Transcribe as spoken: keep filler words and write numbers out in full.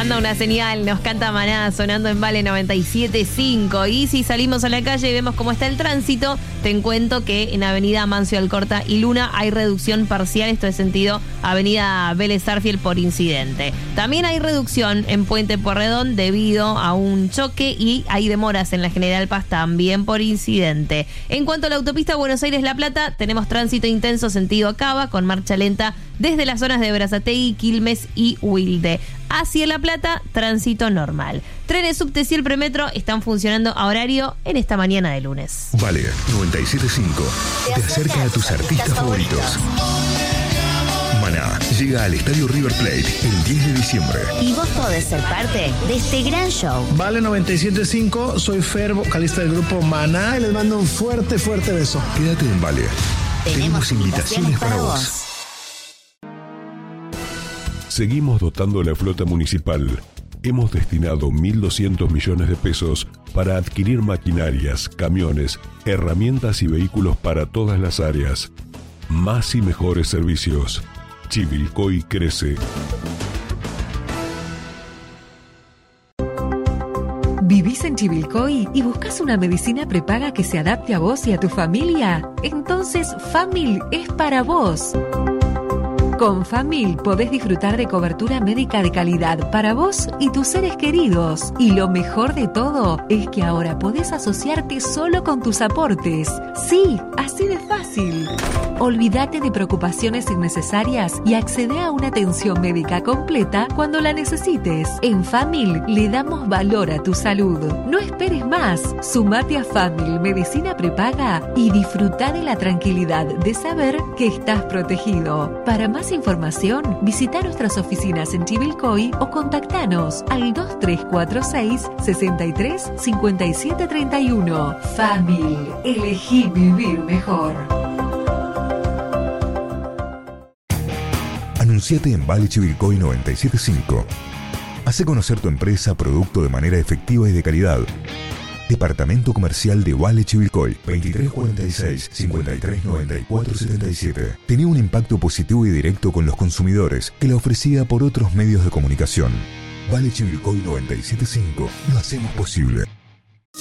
manda una señal, nos canta Maná sonando en Vale noventa y siete punto cinco. Y si salimos a la calle y vemos cómo está el tránsito, te cuento que en Avenida Mancio Alcorta y Luna hay reducción parcial, esto es sentido Avenida Vélez Sarsfield por incidente. También hay reducción en Puente Pueyrredón debido a un choque y hay demoras en la General Paz también por incidente. En cuanto a la autopista Buenos Aires-La Plata, tenemos tránsito intenso sentido Cava con marcha lenta desde las zonas de Berazategui, Quilmes y Wilde. Hacia La Plata, tránsito normal. Trenes subte y el premetro están funcionando a horario en esta mañana de lunes. Vale noventa y siete punto cinco te acerca a tus artistas favoritos. Maná llega al Estadio River Plate el diez de diciembre. Y vos podés ser parte de este gran show. Vale noventa y siete punto cinco, soy Fer, vocalista del grupo Maná, y les mando un fuerte, fuerte beso. Quédate en Vale. Tenemos, Tenemos invitaciones para vos. vos. Seguimos dotando la flota municipal. Hemos destinado mil doscientos millones de pesos para adquirir maquinarias, camiones, herramientas y vehículos para todas las áreas. Más y mejores servicios. Chivilcoy crece. ¿Vivís en Chivilcoy y buscas una medicina prepaga que se adapte a vos y a tu familia? Entonces Famil es para vos. Con Famil podés disfrutar de cobertura médica de calidad para vos y tus seres queridos. Y lo mejor de todo es que ahora podés asociarte solo con tus aportes. Sí, así de fácil. Olvídate de preocupaciones innecesarias y accede a una atención médica completa cuando la necesites. En Famil le damos valor a tu salud. No esperes más. Sumate a Famil Medicina Prepaga y disfruta de la tranquilidad de saber que estás protegido. Para más información, visita nuestras oficinas en Chivilcoy o contactanos al dos tres cuatro seis, seis tres, cinco siete tres uno. Famil, elegí vivir mejor. Anunciate en Vale Chivilcoy noventa y siete punto cinco. Hace conocer tu empresa, producto de manera efectiva y de calidad. Departamento Comercial de Vale Chivilcoy, veintitrés cuarenta y seis, cincuenta y tres noventa y cuatro setenta y siete. Tenía un impacto positivo y directo con los consumidores que la ofrecía por otros medios de comunicación. Vale Chivilcoy noventa y siete punto cinco. Lo hacemos posible.